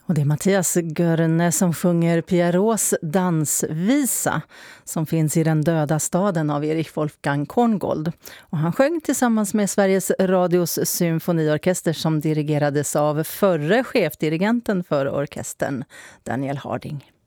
Och det är Mattias Görne som sjunger Pierrots dansvisa som finns i Den döda staden av Erik Wolfgang Korngold. Och han sjöng tillsammans med Sveriges Radios symfoniorkester som dirigerades av förre chefdirigenten för orkestern, Daniel Harding.